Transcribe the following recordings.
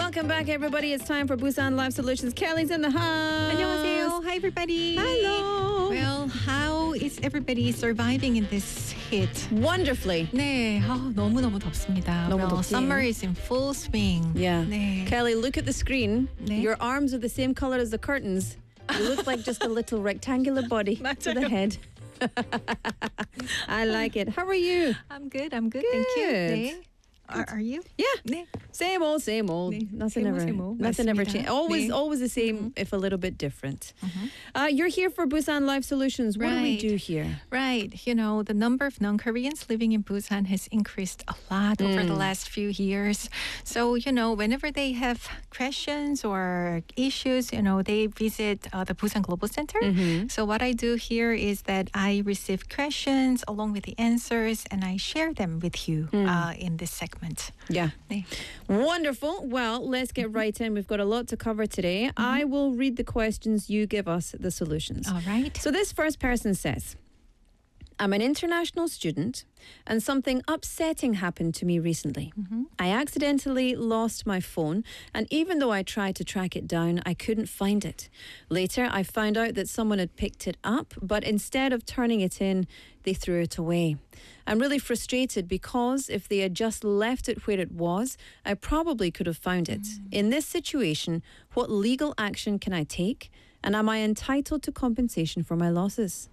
Welcome back, everybody. It's time for Busan Life Solutions. Kelly's in the house. 안녕하세요. Hi, everybody. Hello. Well, how is everybody surviving in this heat? Wonderfully. 네, 너무너무 덥습니다. 너무 well, 덥지. summer is in full swing. Yeah. 네. Kelly, look at the screen. 네. Your arms are the same color as the curtains. You look like just a little rectangular body to the head. I like it. How are you? I'm good. Thank you. Good. 네. Are you? Yeah. 네. Same old, same old. 네. Nothing same ever, old. nothing ever 맞습니다. changed. Always, 네. always the same, if a little bit different. You're here for Busan Life Solutions. What do we Right. do here? Right. You know, the number of non-Koreans living in Busan has increased a lot over the last few years. So, you know, whenever they have questions or issues, you know, they visit the Busan Global Center. So what I do here is that I receive questions along with the answers and I share them with you in this segment. Yeah. 네. Wonderful. Well, let's get right in. We've got a lot to cover today. I will read the questions, you give us the solutions. All right. So this first person says, I'm an international student and something upsetting happened to me recently. I accidentally lost my phone, and even though I tried to track it down, I couldn't find it. Later, I found out that someone had picked it up, but instead of turning it in, they threw it away. I'm really frustrated because if they had just left it where it was, I probably could have found it. In this situation, what legal action can I take? And am I entitled to compensation for my losses?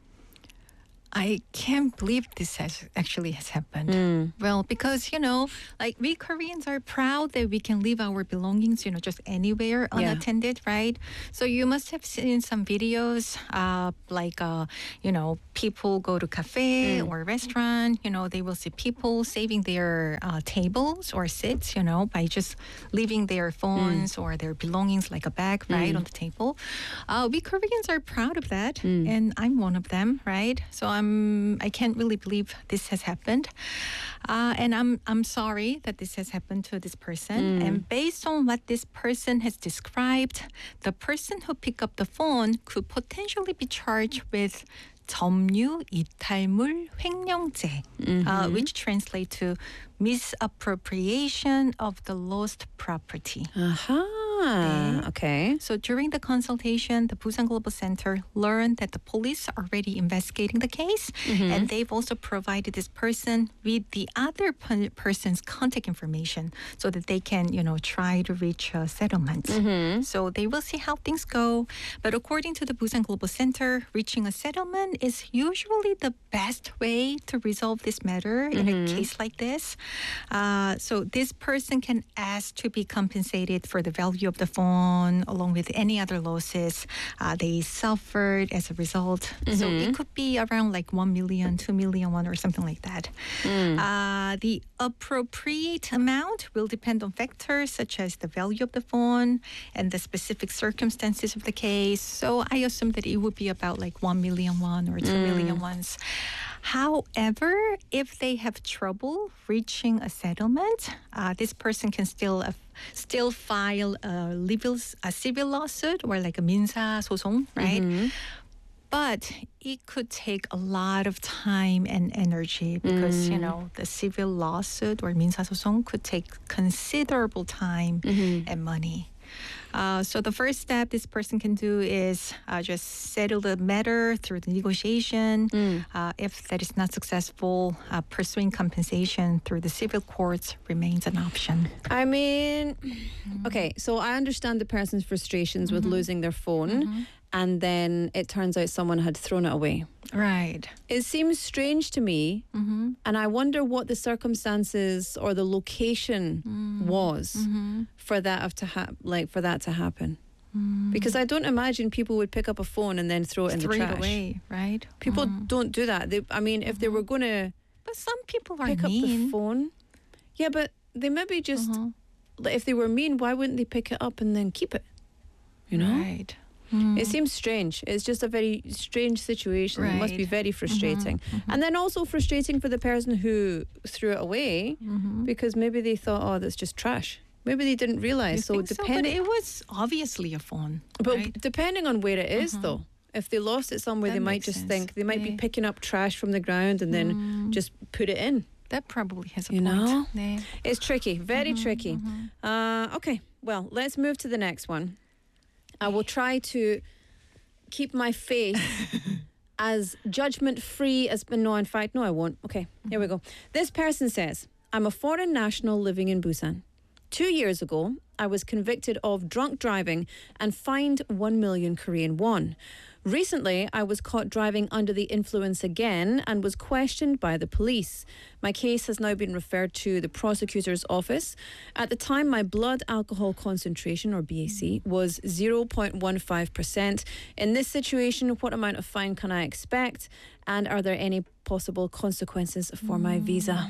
I can't believe this actually has happened. Well, because, you know, like we Koreans are proud that we can leave our belongings, you know, just anywhere unattended, right? So you must have seen some videos you know, people go to cafe or restaurant, you know, they will see people saving their tables or seats, you know, by just leaving their phones or their belongings like a bag, right, on the table. We Koreans are proud of that, and I'm one of them, right? So I can't really believe this has happened, and I'm sorry that this has happened to this person. And based on what this person has described, the person who picked up the phone could potentially be charged with 점유 이탈물 횡령죄, which translates to misappropriation of the lost property. Okay. So during the consultation, the Busan Global Center learned that the police are already investigating the case, and they've also provided this person with the other person's contact information so that they can, you know, try to reach a settlement. So they will see how things go. But according to the Busan Global Center, reaching a settlement is usually the best way to resolve this matter in a case like this. So this person can ask to be compensated for the value of the phone along with any other losses they suffered as a result. So it could be around like 1 million, 2 million won or something like that. The appropriate amount will depend on factors such as the value of the phone and the specific circumstances of the case. So I assume that it would be about like 1 million won or 2 million wons. However, if they have trouble reaching a settlement, this person can still file a civil lawsuit or like a 민사 소송, right? But it could take a lot of time and energy because, you know, the civil lawsuit or 민사 소송 could take considerable time and money. So the first step this person can do is just settle the matter through the negotiation. If that is not successful, pursuing compensation through the civil courts remains an option. I mean, okay, so I understand the person's frustrations with losing their phone, and then it turns out someone had thrown it away. Right. It seems strange to me, and I wonder what the circumstances or the location was for that to happen. Because I don't imagine people would pick up a phone and then throw it in the Throw trash. it away, right? People don't do that. If they were going to But some people are pick up the mean. phone, yeah, but they maybe just if they were mean, why wouldn't they pick it up and then keep it? You know. Right. It seems strange. It's just a very strange situation. It must be very frustrating. And then also frustrating for the person who threw it away because maybe they thought, oh, that's just trash. Maybe they didn't realize. But it was obviously a phone. But right? depending on where it is, though. If they lost it somewhere, That they might makes just sense. think they might be Yeah. picking up trash from the ground and then just put it in. That probably has a You point. know? 네. It's tricky, very tricky. Okay, well, let's move to the next one. I will try to keep my face as judgment-free as... No, in fact, no, I won't. Okay, here we go. This person says, I'm a foreign national living in Busan. 2 years ago, I was convicted of drunk driving and fined 1 million Korean won. Recently, I was caught driving under the influence again and was questioned by the police. My case has now been referred to the prosecutor's office. At the time, my blood alcohol concentration, or BAC, was 0.15%. In this situation, what amount of fine can I expect? And are there any possible consequences for my visa?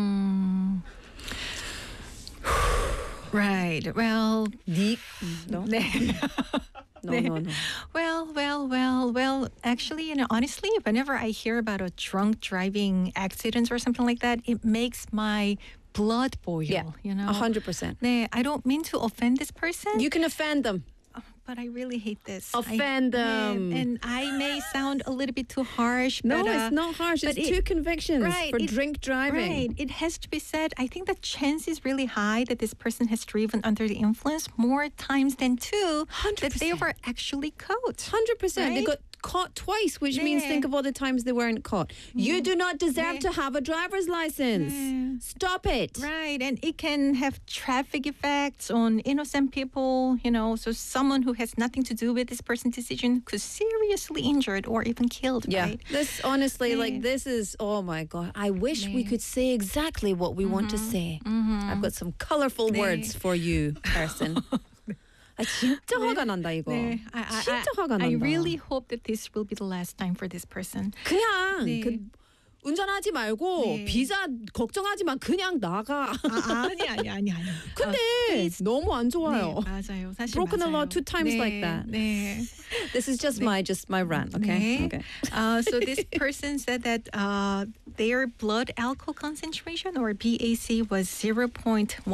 Right. Well, No? 네. No. Well. Actually, honestly, whenever I hear about a drunk driving accident or something like that, it makes my blood boil. Yeah, 100%. 네, I don't mean to offend this person. You can offend them. But I really hate this. Offend them. And I may sound a little bit too harsh. No, but, it's not harsh. but It's 2 convictions for drink driving. Right. It has to be said. I think the chance is really high that this person has driven under the influence more times than 2 that they 100%. were actually caught. 100%. They Right? got caught twice, which means 네. think of all the times they weren't caught. You do not deserve 네. to have a driver's license. 네. Stop it. Right, and it can have traffic effects on innocent people, so someone who has nothing to do with this person's decision could seriously injured or even killed, Yeah, right? this honestly, 네. this is, oh my God. I wish we 네. could say exactly what we want to say. I've got some colorful 네. words for you, person. 진짜 화가 난다, 이거. 네, 진짜 화가 난다. I really hope that this will be the last time for this person. 그냥 네. 운전하지 말고 네. 비자 걱정하지 마. 그냥 나가. 아니. 근데 너무 안 좋아요. 네, 맞아요. 사실 Broken the law 맞아요. 2 times 네, like that. 네. This is just my rant, okay? 네. Okay. So this person said that their blood alcohol concentration or BAC was 0.1